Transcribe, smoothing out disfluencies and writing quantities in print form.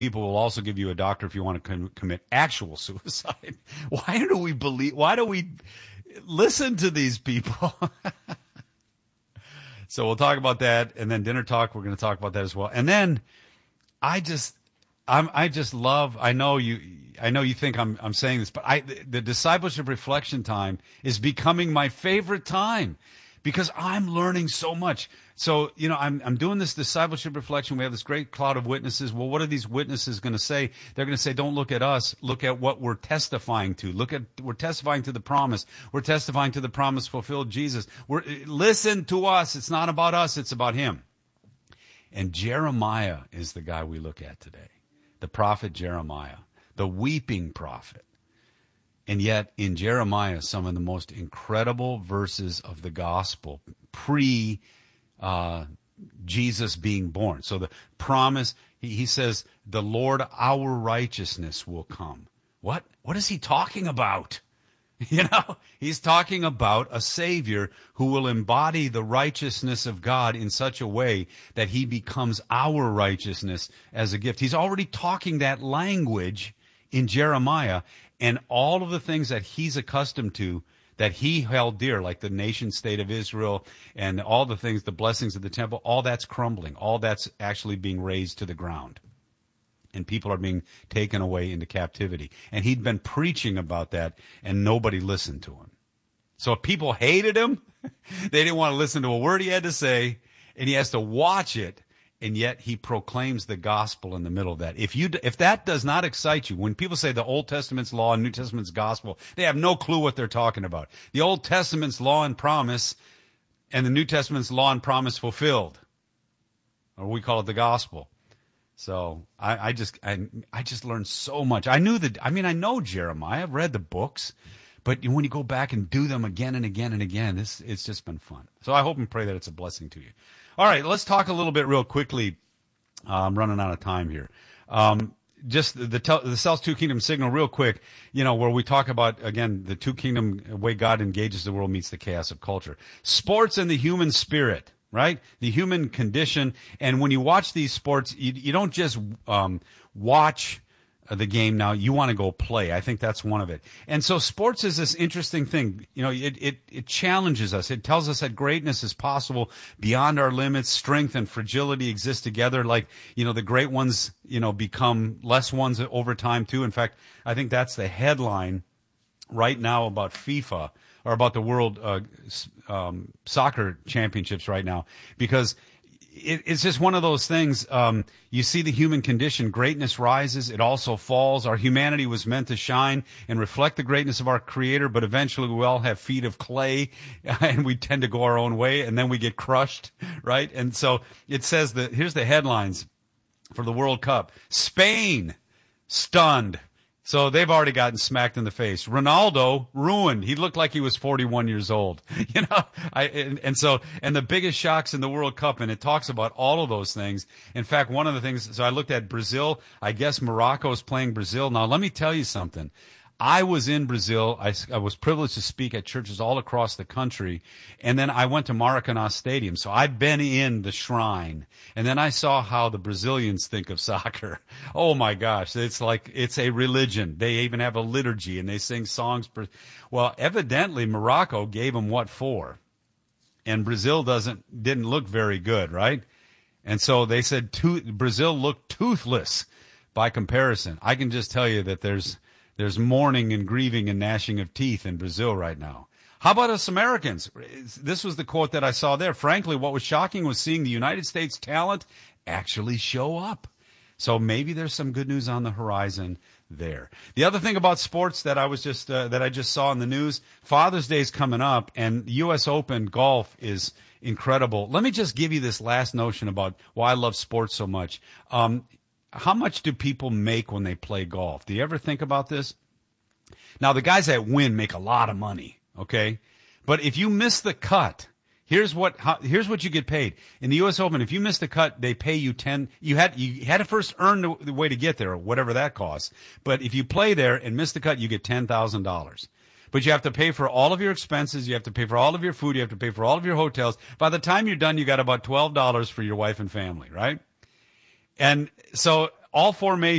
people will also give you a doctor if you want to commit actual suicide. Why do we listen to these people? So we'll talk about that, and then dinner talk, we're going to talk about that as well. And then I just love, I know you think I'm saying this, but the discipleship reflection time is becoming my favorite time because I'm learning so much. So, I'm doing this discipleship reflection. We have this great cloud of witnesses. Well, what are these witnesses going to say? They're going to say, don't look at us. Look at what we're testifying to. We're testifying to the promise. We're testifying to the promise fulfilled Jesus. Listen to us. It's not about us. It's about him. And Jeremiah is the guy we look at today. The prophet Jeremiah, the weeping prophet. And yet in Jeremiah, some of the most incredible verses of the gospel Jesus being born. So the promise, he says, the Lord, our righteousness will come. What is he talking about? He's talking about a Savior who will embody the righteousness of God in such a way that he becomes our righteousness as a gift. He's already talking that language in Jeremiah, and all of the things that he's accustomed to that he held dear, like the nation state of Israel and all the things, the blessings of the temple, all that's crumbling. All that's actually being razed to the ground. And people are being taken away into captivity. And he'd been preaching about that, and nobody listened to him. So people hated him. They didn't want to listen to a word he had to say, and he has to watch it. And yet he proclaims the gospel in the middle of that. If that does not excite you, when people say the Old Testament's law and New Testament's gospel, they have no clue what they're talking about. The Old Testament's law and promise and the New Testament's law and promise fulfilled. Or we call it the gospel. So I just learned so much. I know Jeremiah. I've read the books. But when you go back and do them again and again and again, it's just been fun. So I hope and pray that it's a blessing to you. All right, let's talk a little bit real quickly. I'm running out of time here. Just the Cells Two Kingdom signal real quick, where we talk about, again, the two kingdom way God engages the world meets the chaos of culture. Sports and the human spirit, right? The human condition. And when you watch these sports, you don't just watch the game now, you want to go play. I think that's one of it. And so sports is this interesting thing. It challenges us. It tells us that greatness is possible beyond our limits. Strength and fragility exist together. Like, the great ones, become less ones over time too. In fact, I think that's the headline right now about FIFA or about the World Soccer Championships right now, because it's just one of those things. You see the human condition. Greatness rises. It also falls. Our humanity was meant to shine and reflect the greatness of our Creator, but eventually we all have feet of clay, and we tend to go our own way, and then we get crushed, right? And so it says that, here's the headlines for the World Cup. Spain, stunned. So they've already gotten smacked in the face. Ronaldo, ruined. He looked like he was 41 years old. And the biggest shocks in the World Cup, and it talks about all of those things. In fact, one of the things, so I looked at Brazil. I guess Morocco is playing Brazil. Now, let me tell you something. I was in Brazil. I was privileged to speak at churches all across the country. And then I went to Maracanã Stadium. So I've been in the shrine. And then I saw how the Brazilians think of soccer. Oh, my gosh. It's like it's a religion. They even have a liturgy, and they sing songs. Well, evidently, Morocco gave them what for. And Brazil didn't look very good, right? And so they said Brazil looked toothless by comparison. I can just tell you that there's mourning and grieving and gnashing of teeth in Brazil right now. How about us Americans? This was the quote that I saw there. Frankly, what was shocking was seeing the United States talent actually show up. So maybe there's some good news on the horizon there. The other thing about sports that I just saw in the news, Father's Day is coming up, and the U.S. Open golf is incredible. Let me just give you this last notion about why I love sports so much. How much do people make when they play golf? Do you ever think about this? Now, the guys that win make a lot of money, okay? But if you miss the cut, here's what you get paid. In the U.S. Open, if you miss the cut, they pay you 10. You had to first earn the way to get there, or whatever that costs. But if you play there and miss the cut, you get $10,000. But you have to pay for all of your expenses. You have to pay for all of your food. You have to pay for all of your hotels. By the time you're done, you got about $12 for your wife and family, right? And so all four majors